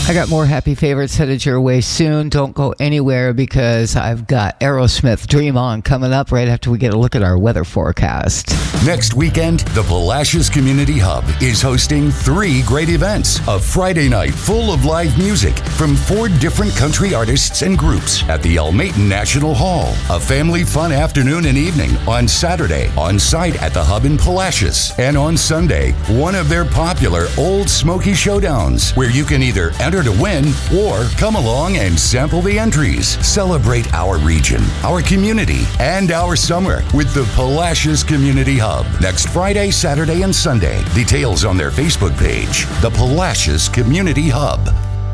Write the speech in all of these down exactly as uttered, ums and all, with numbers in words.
I got more happy favorites headed your way soon. Don't go anywhere because I've got Aerosmith Dream On coming up right after we get a look at our weather forecast. Next weekend, the Palacios Community Hub is hosting three great events. A Friday night full of live music from four different country artists and groups at the Almaton National Hall. A family fun afternoon and evening on Saturday on site at the Hub in Palacios. And on Sunday, one of their popular Old Smoky Showdowns where you can either enter to win or come along and sample the entries. Celebrate our region, our community, and our summer with the Palacios Community Hub. Next Friday, Saturday, and Sunday. Details on their Facebook page, the Palacios Community Hub.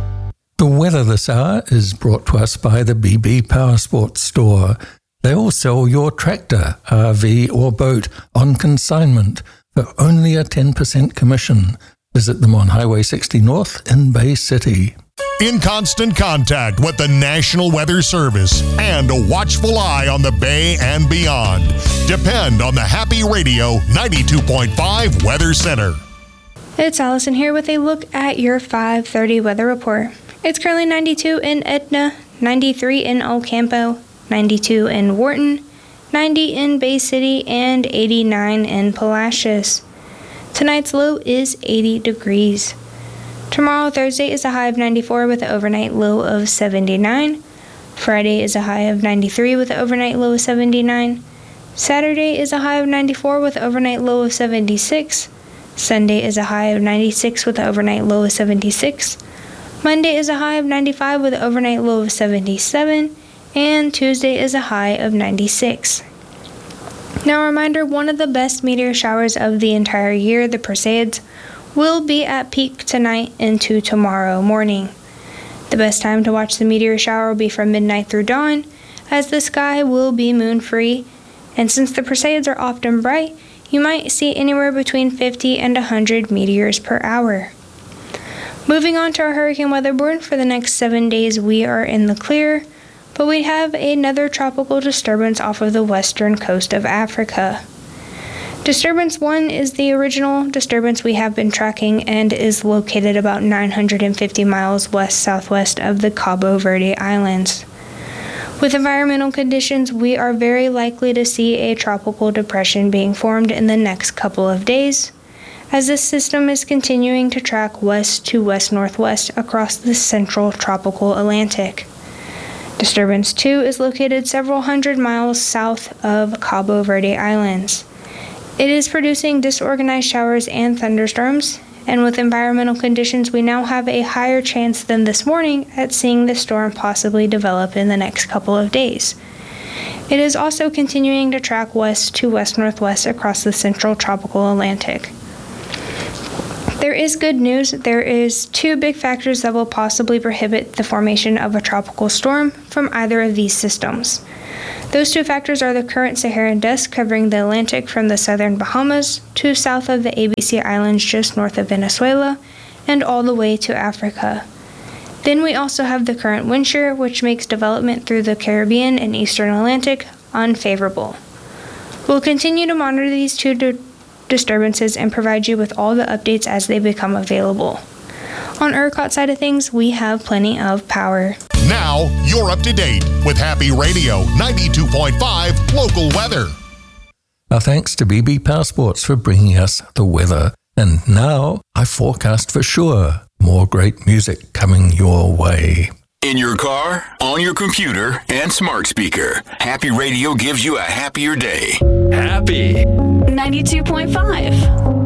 The weather this hour is brought to us by the B B Power Sports Store. They will sell your tractor, R V, or boat on consignment for only a ten percent commission. Visit them on Highway sixty North in Bay City. In constant contact with the National Weather Service and a watchful eye on the Bay and beyond. Depend on the Happy Radio ninety-two point five Weather Center. It's Allison here with a look at your five thirty weather report. It's currently ninety-two in Edna, ninety-three in El Campo, ninety-two in Wharton, ninety in Bay City, and eighty-nine in Palacios. Tonight's low is eighty degrees. Tomorrow, Thursday, is a high of ninety-four with an overnight low of seventy-nine. Friday is a high of ninety-three with an overnight low of seventy-nine. Saturday is a high of ninety-four with an overnight low of seventy-six. Sunday is a high of ninety-six with an overnight low of seventy-six. Monday is a high of ninety-five with an overnight low of seventy-seven. And Tuesday is a high of ninety-six. Now a reminder, one of the best meteor showers of the entire year, the Perseids, will be at peak tonight into tomorrow morning. The best time to watch the meteor shower will be from midnight through dawn, as the sky will be moon-free, and since the Perseids are often bright, you might see anywhere between fifty and one hundred meteors per hour. Moving on to our hurricane weather board, for the next seven days we are in the clear, but we have another tropical disturbance off of the western coast of Africa. Disturbance one is the original disturbance we have been tracking and is located about nine hundred fifty miles west-southwest of the Cabo Verde Islands. With environmental conditions, we are very likely to see a tropical depression being formed in the next couple of days, as this system is continuing to track west to west-northwest across the central tropical Atlantic. Disturbance two is located several hundred miles south of Cabo Verde Islands. It is producing disorganized showers and thunderstorms, and with environmental conditions, we now have a higher chance than this morning at seeing the storm possibly develop in the next couple of days. It is also continuing to track west to west-northwest across the central tropical Atlantic. There is good news. There is two big factors that will possibly prohibit the formation of a tropical storm from either of these systems. Those two factors are the current Saharan dust covering the Atlantic from the southern Bahamas to south of the A B C Islands just north of Venezuela and all the way to Africa. Then we also have the current wind shear, which makes development through the Caribbean and eastern Atlantic unfavorable. We'll continue to monitor these two di- disturbances and provide you with all the updates as they become available. On ERCOT side of things, we have plenty of power. Now, you're up to date with Happy Radio ninety-two point five local weather. Our thanks to B B Power Sports for bringing us the weather. And now, I forecast for sure more great music coming your way. In your car, on your computer, and smart speaker, Happy Radio gives you a happier day. Happy ninety-two point five.